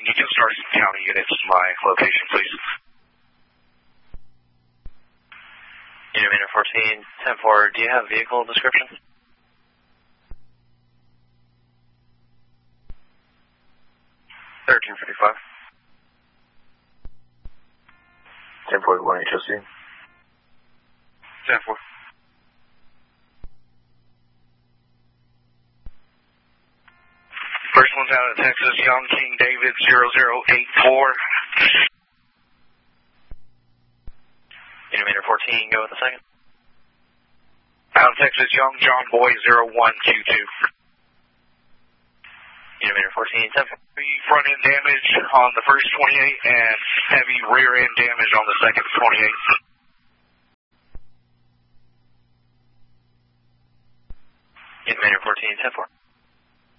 you can start some county units to my location, please. Unit 14, 10-4, do you have vehicle description? $13.55. 1041 HOC. 10-4. First one's out of Texas, Young King David 0084. Unit 14, go with the second. Out of Texas, Young John Boy 0122. Unit 14, 10-4. Front end damage on the first 28 and heavy rear end damage on the second 28. Unit 14, 10-4.